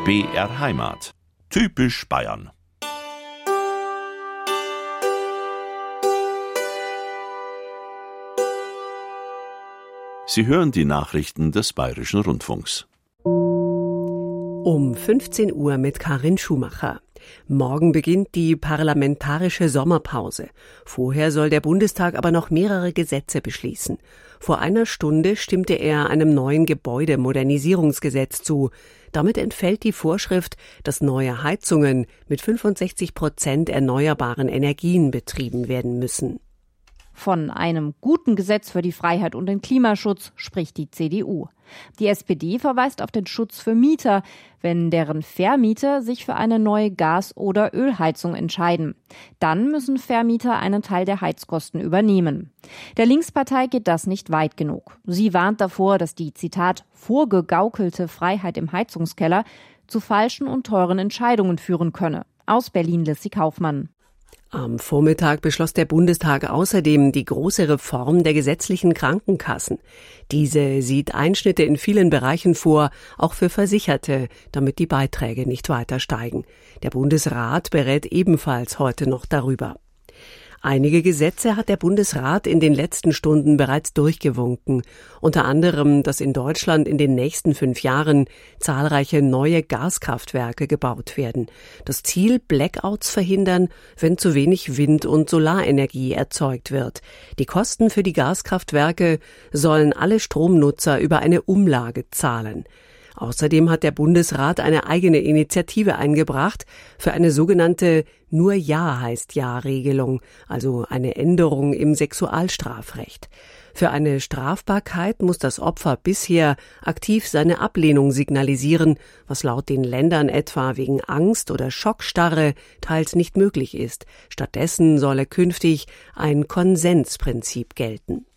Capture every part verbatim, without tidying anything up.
B R Heimat. Typisch Bayern. Sie hören die Nachrichten des Bayerischen Rundfunks. Um fünfzehn Uhr mit Karin Schumacher. Morgen beginnt die parlamentarische Sommerpause. Vorher soll der Bundestag aber noch mehrere Gesetze beschließen. Vor einer Stunde stimmte er einem neuen Gebäudemodernisierungsgesetz zu. Damit entfällt die Vorschrift, dass neue Heizungen mit fünfundsechzig Prozent erneuerbaren Energien betrieben werden müssen. Von einem guten Gesetz für die Freiheit und den Klimaschutz spricht die C D U. Die S P D verweist auf den Schutz für Mieter, wenn deren Vermieter sich für eine neue Gas- oder Ölheizung entscheiden. Dann müssen Vermieter einen Teil der Heizkosten übernehmen. Der Linkspartei geht das nicht weit genug. Sie warnt davor, dass die, Zitat, vorgegaukelte Freiheit im Heizungskeller zu falschen und teuren Entscheidungen führen könne. Aus Berlin, Lissi Kaufmann. Am Vormittag beschloss der Bundestag außerdem die große Reform der gesetzlichen Krankenkassen. Diese sieht Einschnitte in vielen Bereichen vor, auch für Versicherte, damit die Beiträge nicht weiter steigen. Der Bundesrat berät ebenfalls heute noch darüber. Einige Gesetze hat der Bundesrat in den letzten Stunden bereits durchgewunken. Unter anderem, dass in Deutschland in den nächsten fünf Jahren zahlreiche neue Gaskraftwerke gebaut werden. Das Ziel, Blackouts verhindern, wenn zu wenig Wind- und Solarenergie erzeugt wird. Die Kosten für die Gaskraftwerke sollen alle Stromnutzer über eine Umlage zahlen. Außerdem hat der Bundesrat eine eigene Initiative eingebracht für eine sogenannte Nur Ja heißt Ja-Regelung, also eine Änderung im Sexualstrafrecht. Für eine Strafbarkeit muss das Opfer bisher aktiv seine Ablehnung signalisieren, was laut den Ländern etwa wegen Angst oder Schockstarre teils nicht möglich ist. Stattdessen solle künftig ein Konsensprinzip gelten.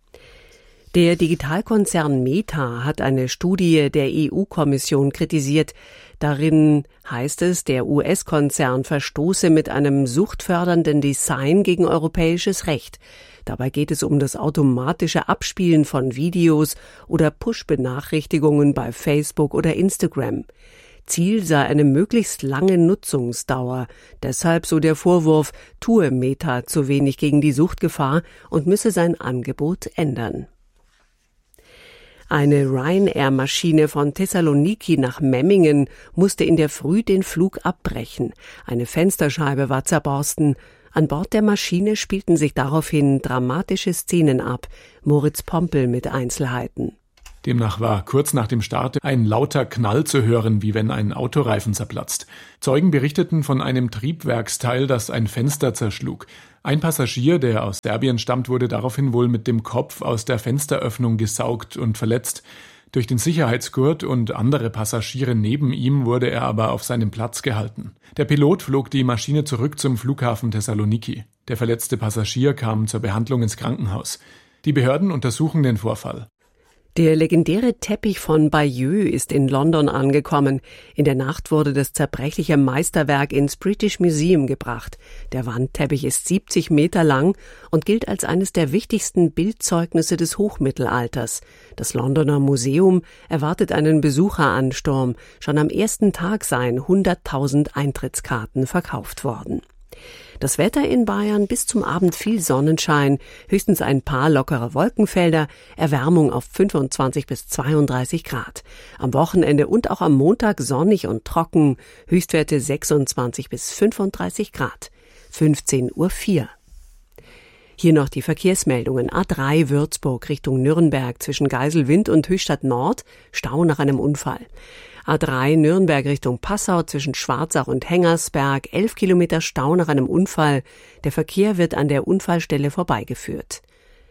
Der Digitalkonzern Meta hat eine Studie der E U-Kommission kritisiert. Darin heißt es, der U S-Konzern verstoße mit einem suchtfördernden Design gegen europäisches Recht. Dabei geht es um das automatische Abspielen von Videos oder Push-Benachrichtigungen bei Facebook oder Instagram. Ziel sei eine möglichst lange Nutzungsdauer. Deshalb, so der Vorwurf, tue Meta zu wenig gegen die Suchtgefahr und müsse sein Angebot ändern. Eine Ryanair-Maschine von Thessaloniki nach Memmingen musste in der Früh den Flug abbrechen. Eine Fensterscheibe war zerborsten. An Bord der Maschine spielten sich daraufhin dramatische Szenen ab. Moritz Pompel mit Einzelheiten. Demnach war kurz nach dem Start ein lauter Knall zu hören, wie wenn ein Autoreifen zerplatzt. Zeugen berichteten von einem Triebwerksteil, das ein Fenster zerschlug. Ein Passagier, der aus Serbien stammt, wurde daraufhin wohl mit dem Kopf aus der Fensteröffnung gesaugt und verletzt. Durch den Sicherheitsgurt und andere Passagiere neben ihm wurde er aber auf seinem Platz gehalten. Der Pilot flog die Maschine zurück zum Flughafen Thessaloniki. Der verletzte Passagier kam zur Behandlung ins Krankenhaus. Die Behörden untersuchen den Vorfall. Der legendäre Teppich von Bayeux ist in London angekommen. In der Nacht wurde das zerbrechliche Meisterwerk ins British Museum gebracht. Der Wandteppich ist siebzig Meter lang und gilt als eines der wichtigsten Bildzeugnisse des Hochmittelalters. Das Londoner Museum erwartet einen Besucheransturm. Schon am ersten Tag seien hunderttausend Eintrittskarten verkauft worden. Das Wetter in Bayern: bis zum Abend viel Sonnenschein, höchstens ein paar lockere Wolkenfelder, Erwärmung auf fünfundzwanzig bis zweiunddreißig Grad. Am Wochenende und auch am Montag sonnig und trocken, Höchstwerte sechsundzwanzig bis fünfunddreißig Grad. fünfzehn Uhr vier. Hier noch die Verkehrsmeldungen. A drei Würzburg Richtung Nürnberg zwischen Geiselwind und Höchstadt Nord, Stau nach einem Unfall. A drei Nürnberg Richtung Passau zwischen Schwarzach und Hengersberg, elf Kilometer Stau nach einem Unfall. Der Verkehr wird an der Unfallstelle vorbeigeführt.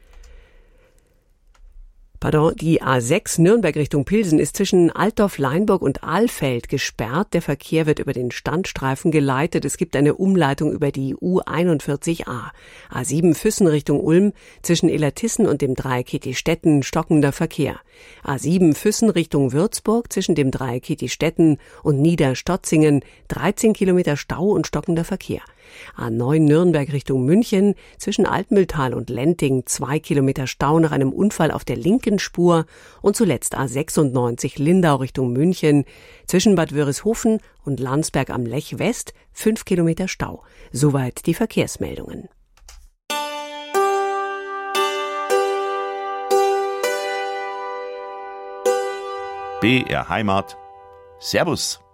Pardon, die A sechs Nürnberg Richtung Pilsen ist zwischen Altdorf-Leinburg und Alfeld gesperrt. Der Verkehr wird über den Standstreifen geleitet. Es gibt eine Umleitung über die U einundvierzig A. A sieben Füssen Richtung Ulm zwischen Illertissen und dem Dreieck Kitti-Stetten stockender Verkehr. A sieben Füssen Richtung Würzburg zwischen dem Dreieck Kitti-Stetten und Niederstotzingen dreizehn Kilometer Stau und stockender Verkehr. A neun Nürnberg Richtung München, zwischen Altmühltal und Lenting zwei Kilometer Stau nach einem Unfall auf der linken Spur und zuletzt A sechsundneunzig Lindau Richtung München, zwischen Bad Wörishofen und Landsberg am Lech West fünf Kilometer Stau. Soweit die Verkehrsmeldungen. B R Heimat. Servus.